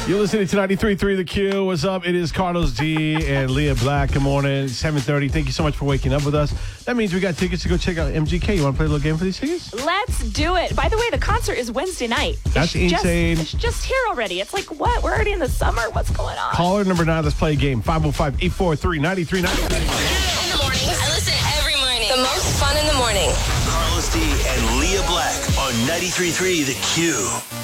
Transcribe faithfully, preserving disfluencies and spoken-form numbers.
You're listening to ninety-three point three The Q. What's up? It is Carlos G and Leah Black. Good morning. seven thirty. Thank you so much for waking up with us. That means we got tickets to go check out M G K. You want to play a little game for these tickets? Let's do it. By the way, the concert is Wednesday night. That's it's insane. Just, it's just here already. It's like, what? We're already in the summer? What's going on? Caller number nine. Let's play a game. five oh five, eight four three, nine three nine three. In the morning. I listen every morning. The most fun in the morning. Carlos D and Leah Black on ninety-three point three The Q.